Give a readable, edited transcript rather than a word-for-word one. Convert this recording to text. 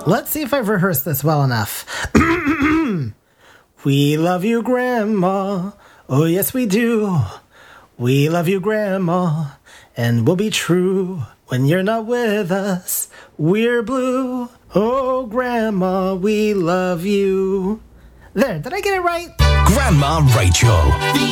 Let's see if I've rehearsed this well enough. We love you, Grandma. Oh, yes, we do. We love you, Grandma. And we'll be true when you're not with us. We're blue. Oh, Grandma, we love you. There, did I get it right? Grandma Rachel.